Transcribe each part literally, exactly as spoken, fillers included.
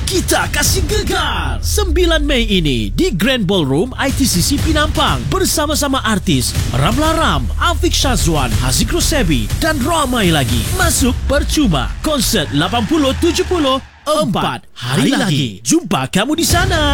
Kita kasih gegar sembilan Mei ini di Grand Ballroom I T C C Penampang bersama-sama artis Ramla Ram, Afiq Shazwan, Haziq Rosebi dan ramai lagi. Masuk percuma. Konsert lapan puluh tujuh puluh empat hari lagi. Jumpa kamu di sana.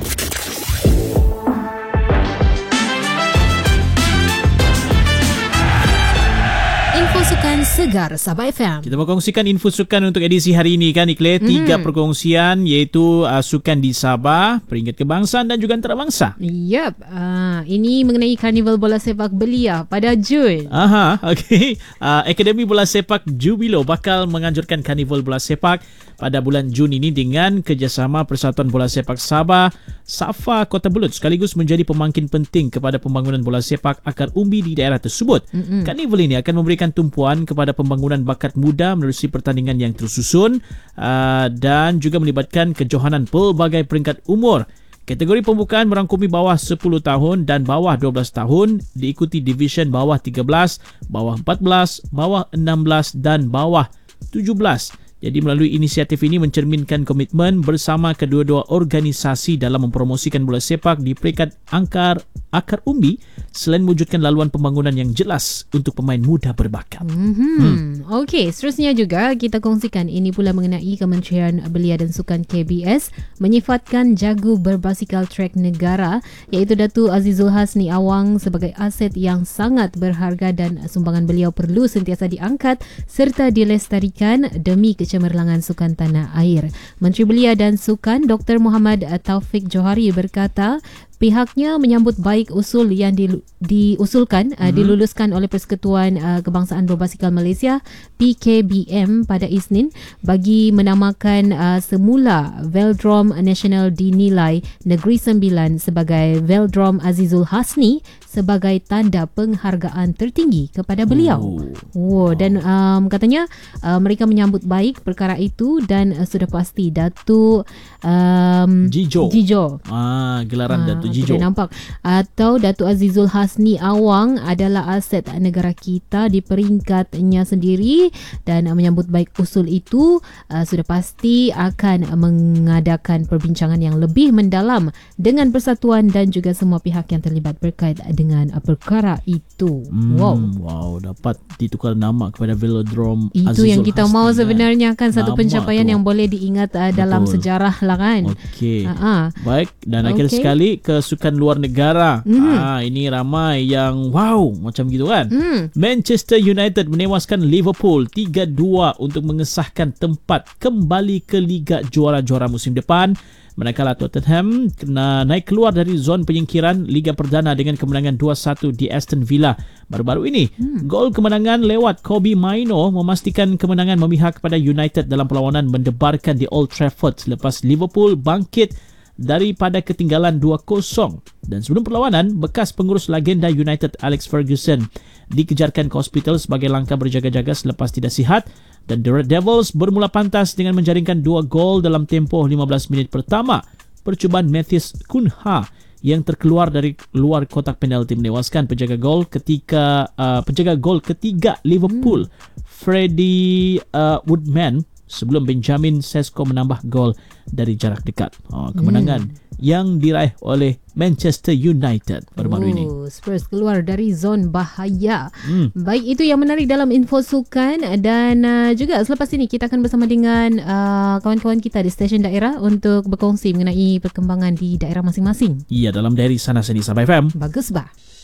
Info Sukan Segar Sabah F M. Kita berkongsikan info sukan untuk edisi hari ini kan Ikhlas. Tiga hmm. perkongsian iaitu uh, sukan di Sabah, peringkat kebangsaan dan juga antarabangsa. Yep, uh, ini mengenai Karnival Bola Sepak Belia pada Jun. Aha, okey. Uh, Akademi Bola Sepak Jubilo bakal menganjurkan Karnival Bola Sepak pada bulan Jun ini dengan kerjasama Persatuan Bola Sepak Sabah, Safa Kota Belud sekaligus menjadi pemangkin penting kepada pembangunan bola sepak akar umbi di daerah tersebut. Mm-mm. Karnival ini akan memberikan tumpuan kepada pembangunan bakat muda menerusi pertandingan yang tersusun uh, dan juga melibatkan kejohanan pelbagai peringkat umur. Kategori pembukaan merangkumi bawah sepuluh tahun dan bawah dua belas tahun, diikuti division bawah tiga belas, bawah empat belas, bawah enam belas dan bawah tujuh belas. Jadi melalui inisiatif ini mencerminkan komitmen bersama kedua-dua organisasi dalam mempromosikan bola sepak di peringkat angkar akar umbi selain mewujudkan laluan pembangunan yang jelas untuk pemain muda berbakat. Mm-hmm. Hmm. Okey, seterusnya juga kita kongsikan ini pula mengenai Kementerian Belia dan Sukan K B S menyifatkan jago berbasikal trek negara iaitu Datuk Azizul Hasni Awang sebagai aset yang sangat berharga dan sumbangan beliau perlu sentiasa diangkat serta dilestarikan demi cemerlangan sukan tanah air. Menteri Belia dan Sukan Doktor Muhammad Taufik Johari berkata pihaknya menyambut baik usul yang di, diusulkan mm-hmm. uh, diluluskan oleh Persekutuan uh, Kebangsaan Berbasikal Malaysia P K B M pada Isnin bagi menamakan uh, semula Velodrome Nasional dinilai Negeri Sembilan sebagai Velodrome Azizul Hasni sebagai tanda penghargaan tertinggi kepada beliau. Oh, dan um, katanya uh, mereka menyambut baik perkara itu dan uh, sudah pasti Datuk um, Jijo. Jijo. Ah, gelaran uh, Datuk Jijo. Nampak atau Datuk Azizul Hasni Awang adalah aset negara kita di peringkatnya sendiri dan uh, menyambut baik usul itu uh, sudah pasti akan mengadakan perbincangan yang lebih mendalam dengan persatuan dan juga semua pihak yang terlibat berkait dengan perkara itu. Hmm, wow. Wow, dapat ditukar nama kepada Velodrome itu Azizul yang kita Hasni, mau sebenarnya kan satu nama pencapaian tu. yang boleh diingat uh, dalam sejarah lah kan. Okey. Uh-huh. Baik, dan akhir okay. sekali ke sukan luar negara. Mm-hmm. Ah, ini ramai yang wow macam gitu kan. Mm. Manchester United menewaskan Liverpool tiga dua untuk mengesahkan tempat kembali ke Liga Juara-Juara musim depan. Manakala Tottenham kena naik keluar dari zon penyingkiran Liga Perdana dengan kemenangan dua satu di Aston Villa baru-baru ini. Hmm. Gol kemenangan lewat Kobbie Mainoo memastikan kemenangan memihak kepada United dalam perlawanan mendebarkan di Old Trafford selepas Liverpool bangkit daripada ketinggalan dua kosong. Dan sebelum perlawanan, bekas pengurus legenda United Alex Ferguson dikejarkan ke hospital sebagai langkah berjaga-jaga selepas tidak sihat. Dan The Red Devils bermula pantas dengan menjaringkan dua gol dalam tempoh lima belas minit pertama. Percubaan Matthias Cunha yang terkeluar dari luar kotak penalti menewaskan penjaga gol ketika uh, penjaga gol ketiga Liverpool, hmm. Freddie uh, Woodman, sebelum Benjamin Sesko menambah gol dari jarak dekat. Oh, kemenangan hmm. yang diraih oleh Manchester United baru-baru oh, ini. Spurs keluar dari zon bahaya. Hmm. Baik, itu yang menarik dalam info sukan dan uh, juga selepas ini kita akan bersama dengan uh, kawan-kawan kita di stesen daerah untuk berkongsi mengenai perkembangan di daerah masing-masing. Ya, dalam Diary Sana Sini Sabah F M. Bagus bah.